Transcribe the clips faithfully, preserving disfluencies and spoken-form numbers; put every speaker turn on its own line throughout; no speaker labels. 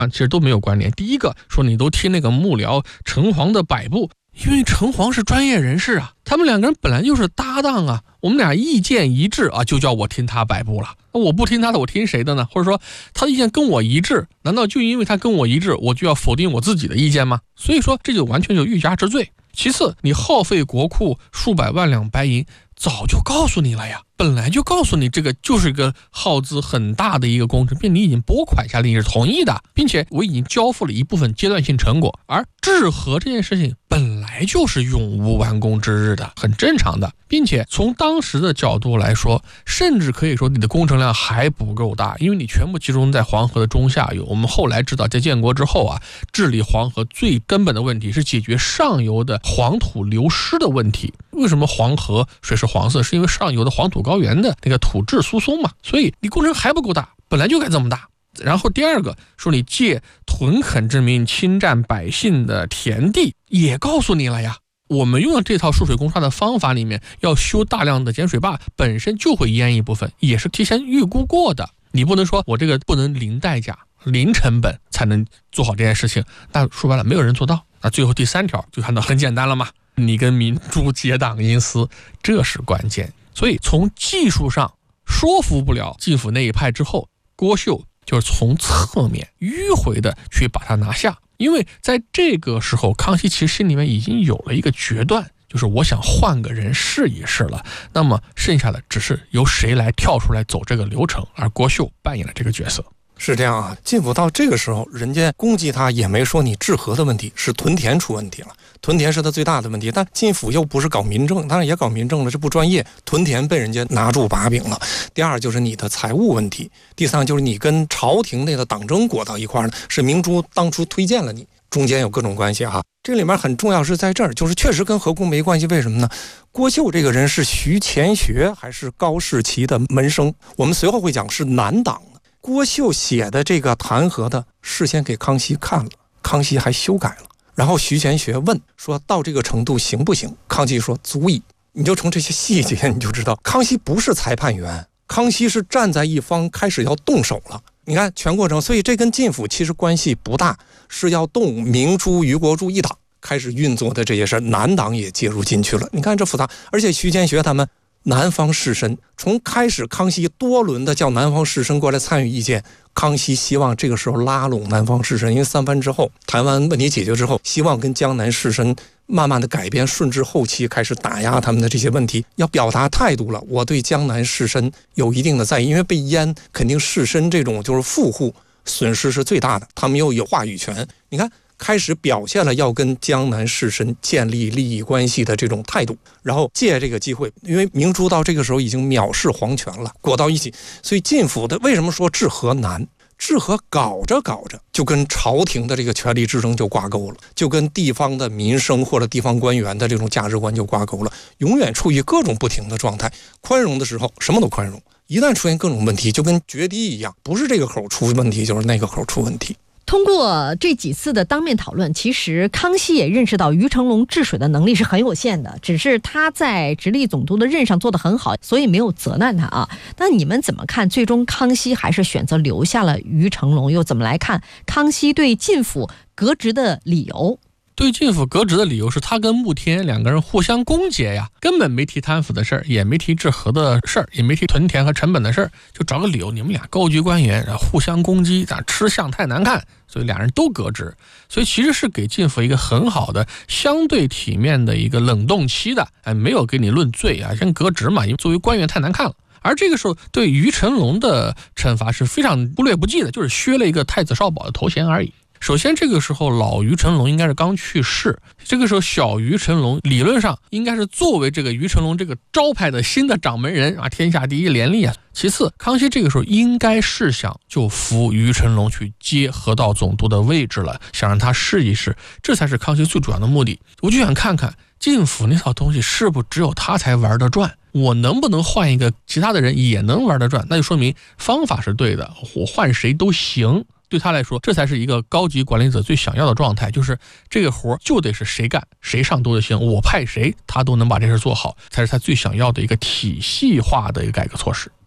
啊，其实都没有关联。第一个说你都听那个幕僚陈黄的摆布，因为陈黄是专业人士啊，他们两个人本来就是搭档啊，我们俩意见一致啊，就叫我听他摆布了。我不听他的，我听谁的呢？或者说他的意见跟我一致，难道就因为他跟我一致，我就要否定我自己的意见吗？所以说这就完全就欲加之罪。其次，你耗费国库数百万两白银，早就告诉你了呀，本来就告诉你这个就是一个耗资很大的一个工程，并你已经拨款下来，你是同意的，并且我已经交付了一部分阶段性成果。而治核这件事情本来就是永无完工之日的，很正常的，并且从当时的角度来说，甚至可以说你的工程量还不够大，因为你全部集中在黄河的中下游。我们后来知道，在建国之后啊，治理黄河最根本的问题是解决上游的黄土流失的问题。为什么黄河水是黄色？是因为上游的黄土高原的那个土质疏松嘛。所以你工程还不够大，本来就该这么大。然后第二个说你借屯垦之名侵占百姓的田地，也告诉你了呀，我们用了这套输水攻刷的方法里面，要修大量的减水坝，本身就会淹一部分，也是提前预估过的。你不能说我这个不能零代价零成本才能做好这件事情，那说白了没有人做到。那最后第三条就看到很简单了嘛，你跟民主结党营私，这是关键。所以从技术上说服不了晋府那一派之后，郭秀就是从侧面迂回的去把它拿下。因为在这个时候，康熙其实心里面已经有了一个决断，就是我想换个人试一试了，那么剩下的只是由谁来跳出来走这个流程，而郭秀扮演了这个角色。
是这样啊，晋府到这个时候，人家攻击他也没说你治核的问题，是屯田出问题了，屯田是他最大的问题。但晋府又不是搞民政，当然也搞民政了，这不专业，屯田被人家拿住把柄了。第二就是你的财务问题，第三就是你跟朝廷内的党争裹到一块了，是明珠当初推荐了你，中间有各种关系哈。这里面很重要是在这儿，就是确实跟河工没关系。为什么呢？郭秀这个人是徐乾学还是高士奇的门生，我们随后会讲是南党。郭秀写的这个弹劾的事先给康熙看了，康熙还修改了。然后徐乾学问说到这个程度行不行，康熙说足以。你就从这些细节你就知道，康熙不是裁判员，康熙是站在一方开始要动手了。你看全过程，所以这跟晋府其实关系不大，是要动明珠、余国柱一党开始运作的这些事，南党也介入进去了。你看这复杂，而且徐乾学他们南方士绅，从开始康熙多轮的叫南方士绅过来参与意见，康熙希望这个时候拉拢南方士绅，因为三藩之后台湾问题解决之后，希望跟江南士绅慢慢的改变，顺治后期开始打压他们的这些问题，要表达态度了，我对江南士绅有一定的在意，因为被淹肯定士绅这种就是富户损失是最大的，他们又有话语权。你看开始表现了要跟江南士绅建立利益关系的这种态度，然后借这个机会，因为明珠到这个时候已经藐视皇权了，裹到一起，所以晋府的为什么说治核难？治核搞着搞着就跟朝廷的这个权力之争就挂钩了，就跟地方的民生或者地方官员的这种价值观就挂钩了，永远处于各种不停的状态。宽容的时候什么都宽容，一旦出现各种问题就跟决堤一样，不是这个口出问题就是那个口出问题。
通过这几次的当面讨论，其实康熙也认识到于成龙治水的能力是很有限的，只是他在直隶总督的任上做得很好，所以没有责难他啊。那你们怎么看？最终康熙还是选择留下了于成龙，又怎么来看康熙对晋府革职的理由？
对晋府革职的理由是他跟穆天两个人互相攻讦呀，根本没提贪腐的事儿，也没提治核的事儿，也没提屯田和成本的事儿，就找个理由，你们俩高级官员然后互相攻击，吃相太难看，所以俩人都革职。所以其实是给晋府一个很好的相对体面的一个冷冻期的，哎，没有给你论罪啊，先革职嘛，因为作为官员太难看了。而这个时候对于成龙的惩罚是非常忽略不计的，就是削了一个太子少保的头衔而已。首先这个时候老于成龙应该是刚去世，这个时候小于成龙理论上应该是作为这个于成龙这个招牌的新的掌门人啊，天下第一廉吏啊。其次康熙这个时候应该是想就扶于成龙去接河道总督的位置了，想让他试一试，这才是康熙最主要的目的。我就想看看晋府那套东西是不是只有他才玩得转，我能不能换一个其他的人也能玩得转，那就说明方法是对的，我换谁都行。对他来说这才是一个高级管理者最想要的状态，就是这个活就得是谁干谁上都行，我派谁他都能把这事做好，才是他最想要的一个体系化的一个改革措施。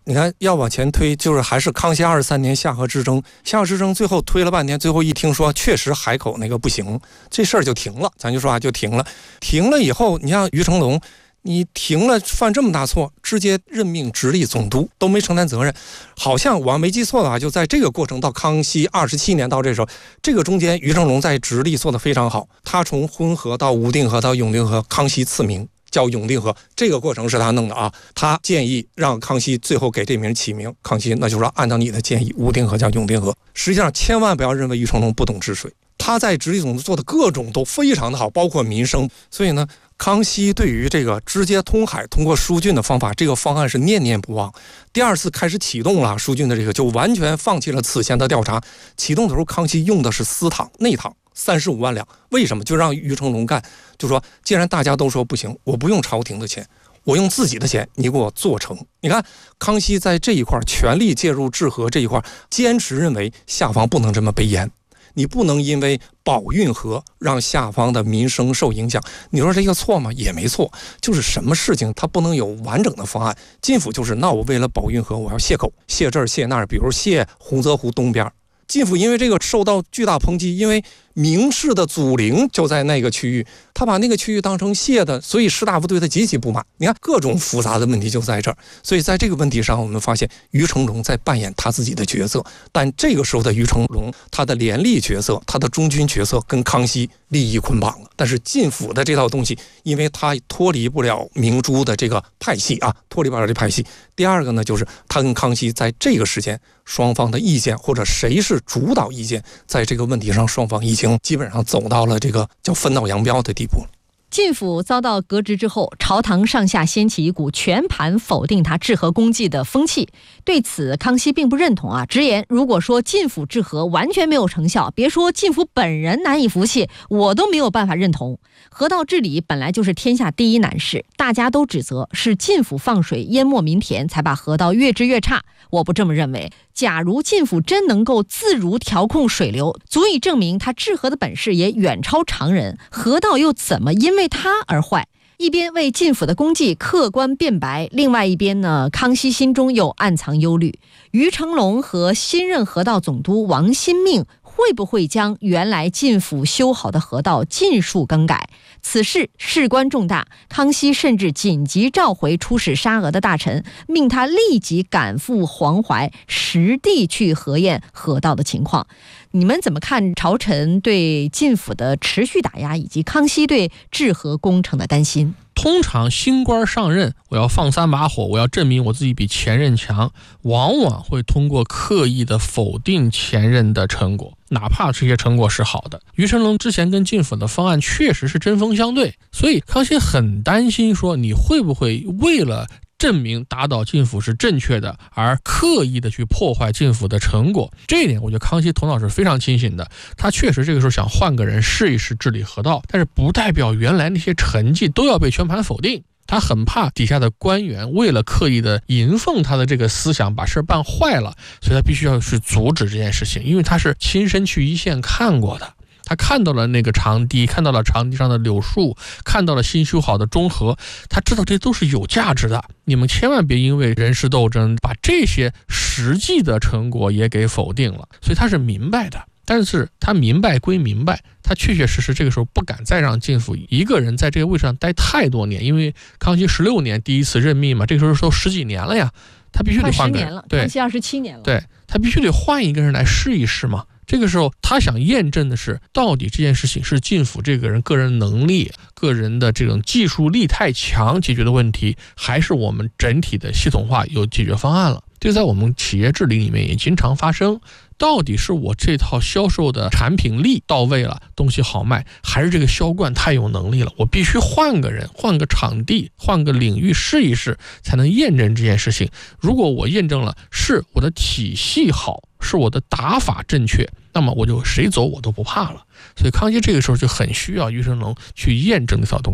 你看要往前推，就是还是康熙二十三年夏河之争，夏河之争最后推了半天，最后一听说确实海口那个不行，这事儿就停了，咱就说啊就停了。停了以后，你像于成龙，你停了犯这么大错，直接任命直隶总督，都没承担责任。好像我没记错的话，就在这个过程到康熙二十七年到这时候，这个中间于成龙在直隶做得非常好，他从浑河到无定河到永定河，康熙赐名叫永定河，这个过程是他弄的啊。他建议让康熙最后给这名起名，康熙那就说按照你的建议，无定河叫永定河。实际上千万不要认为于成龙不懂治水，他在直隶总督做的各种都非常的好，包括民生。所以呢，康熙对于这个直接通海通过疏浚的方法，这个方案是念念不忘。第二次开始启动了疏浚的这个，就完全放弃了此前的调查。启动的时候，康熙用的是私帑内帑三十五万两，为什么？就让于成龙干，就说既然大家都说不行，我不用朝廷的钱，我用自己的钱，你给我做成。你看康熙在这一块全力介入治河这一块，坚持认为下方不能这么被淹，你不能因为保运河让下方的民生受影响。你说这个错吗？也没错，就是什么事情它不能有完整的方案。晋府就是那我为了保运河，我要泄口，泄这儿泄那儿，比如泄洪泽湖东边。晋府因为这个受到巨大抨击，因为明氏的祖陵就在那个区域，他把那个区域当成泄的，所以士大夫对他极其不满。你看各种复杂的问题就在这儿，所以在这个问题上，我们发现于成龙在扮演他自己的角色，但这个时候的于成龙，他的廉吏角色，他的中军角色跟康熙利益捆绑了。但是晋府的这套东西，因为他脱离不了明珠的这个派系啊，脱离不了这派系。第二个呢，就是他跟康熙在这个时间双方的意见，或者谁是主导意见，在这个问题上双方已经基本上走到了这个叫分道扬镳的地步。
晋府遭到革职之后，朝堂上下掀起一股全盘否定他治河功绩的风气。对此，康熙并不认同啊，直言如果说晋府治河完全没有成效，别说晋府本人难以服气，我都没有办法认同。河道治理本来就是天下第一难事，大家都指责是晋府放水淹没民田，才把河道越治越差。我不这么认为，假如晋府真能够自如调控水流，足以证明他治河的本事也远超常人，河道又怎么因为他而坏？一边为晋府的功绩客观辩白，另外一边呢，康熙心中又暗藏忧虑。于成龙和新任河道总督王新命会不会将原来晋府修好的河道尽数更改？此事事关重大，康熙甚至紧急召回出使沙俄的大臣，命他立即赶赴黄淮，实地去核验河道的情况。你们怎么看朝臣对晋府的持续打压，以及康熙对治河工程的担心？
通常新官上任，我要放三把火，我要证明我自己比前任强，往往会通过刻意的否定前任的成果，哪怕这些成果是好的。于成龙之前跟晋府的方案确实是针锋相对，所以康熙很担心说你会不会为了证明打倒晋府是正确的，而刻意的去破坏晋府的成果。这一点我觉得康熙头脑是非常清醒的，他确实这个时候想换个人试一试治理河道，但是不代表原来那些成绩都要被全盘否定。他很怕底下的官员为了刻意的迎奉他的这个思想把事办坏了，所以他必须要去阻止这件事情，因为他是亲身去一线看过的。他看到了那个长堤，看到了长堤上的柳树，看到了新修好的中河，他知道这都是有价值的。你们千万别因为人事斗争把这些实际的成果也给否定了，所以他是明白的。但是他明白归明白，他确确实实这个时候不敢再让晋府一个人在这个位置上待太多年，因为康熙十六年第一次任命嘛，这个时候都十几年了呀，他必须得换个人。
对，康熙二十七年了，
对，他必须得换一个人来试一试嘛。这个时候他想验证的是，到底这件事情是晋府这个人个人能力、个人的这种技术力太强解决的问题，还是我们整体的系统化有解决方案了。这在我们企业治理里面也经常发生，到底是我这套销售的产品力到位了，东西好卖，还是这个销冠太有能力了，我必须换个人，换个场地，换个领域试一试，才能验证这件事情。如果我验证了是我的体系好，是我的打法正确，那么我就谁走我都不怕了。所以康熙这个时候就很需要于成龙去验证这套东西。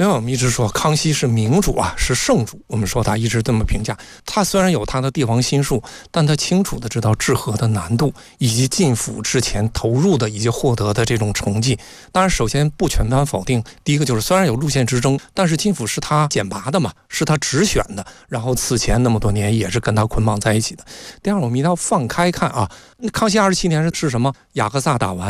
另外，我们一直说康熙是明主啊，是圣主，我们说他一直这么评价。他虽然有他的帝王心术，但他清楚的知道治河的难度，以及进府之前投入的以及获得的这种成绩。当然，首先不全盘否定，第一个就是虽然有路线之争，但是进府是他选拔的嘛，是他直选的，然后此前那么多年也是跟他捆绑在一起的。第二，我们一定要放开看啊，康熙二十七年是是什么？雅克萨打完。